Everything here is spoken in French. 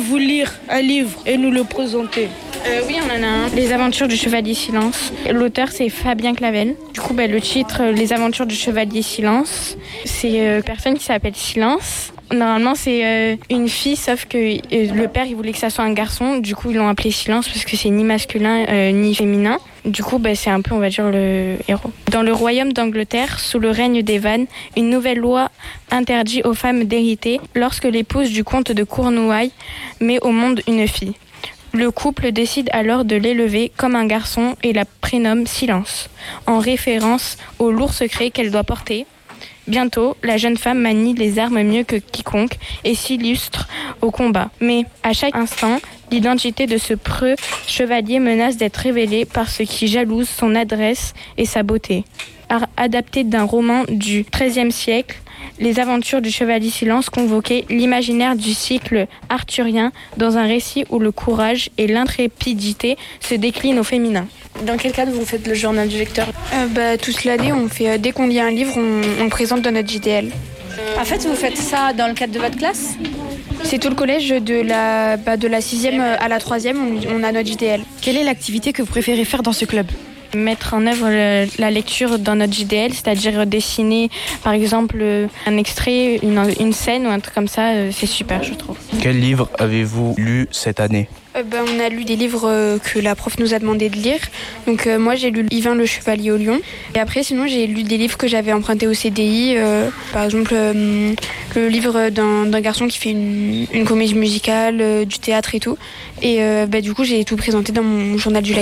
vous lire un livre et nous le présenter? Oui, on en a un. Les aventures du Chevalier Silence. L'auteur, c'est Fabien Clavel. Du coup, le titre, Les aventures du Chevalier Silence, c'est une personne qui s'appelle Silence. Normalement, c'est une fille, sauf que le père, il voulait que ça soit un garçon. Du coup, ils l'ont appelé Silence parce que c'est ni masculin ni féminin. Du coup, c'est un peu, on va dire, le héros. Dans le royaume d'Angleterre, sous le règne des Vannes, une nouvelle loi interdit aux femmes d'hériter lorsque l'épouse du comte de Cornouailles met au monde une fille. Le couple décide alors de l'élever comme un garçon et la prénomme Silence, en référence au lourd secret qu'elle doit porter. Bientôt, la jeune femme manie les armes mieux que quiconque et s'illustre au combat. Mais à chaque instant, l'identité de ce preux chevalier menace d'être révélée par ce qui jalouse son adresse et sa beauté. Adapté d'un roman du XIIIe siècle, les aventures du Chevalier Silence convoquaient l'imaginaire du cycle arthurien dans un récit où le courage et l'intrépidité se déclinent au féminin. Dans quel cadre vous faites le journal du lecteur? Toute l'année, on fait, dès qu'on lit un livre, on le présente dans notre JDL. En fait, vous faites ça dans le cadre de votre classe? C'est tout le collège de la 6e à la 3e, on a notre JDL. Quelle est l'activité que vous préférez faire dans ce club? Mettre en œuvre la lecture dans notre JDL, c'est-à-dire dessiner par exemple un extrait, une scène ou un truc comme ça, c'est super je trouve. Quel livre avez-vous lu cette année? On a lu des livres que la prof nous a demandé de lire. Donc moi j'ai lu Yvain le Chevalier au Lion. Et après sinon j'ai lu des livres que j'avais empruntés au CDI. Par exemple le livre d'un garçon qui fait une comédie musicale, du théâtre et tout. Et du coup j'ai tout présenté dans mon journal du lecteur.